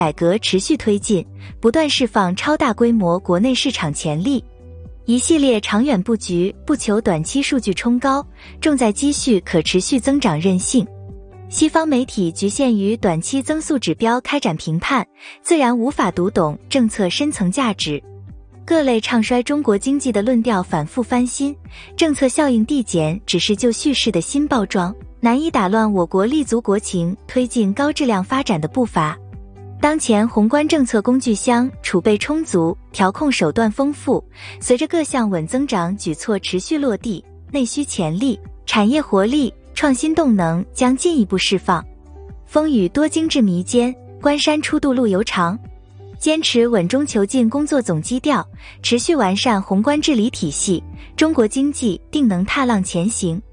改革持续推进，不断释放超大规模国内市场潜力。一系列长远布局不求短期数据冲高，重在积蓄可持续增长韧性。西方媒体局限于短期增速指标开展评判，自然无法读懂政策深层价值。各类唱衰中国经济的论调反复翻新，政策效应递减只是旧叙事的新包装，难以打乱我国立足国情推进高质量发展的步伐。当前宏观政策工具箱储备充足，调控手段丰富，随着各项稳增长举措持续落地，内需潜力、产业活力、创新动能将进一步释放。风雨多经至弥坚，关山初渡路犹长。坚持稳中求进工作总基调，持续完善宏观治理体系，中国经济定能踏浪前行。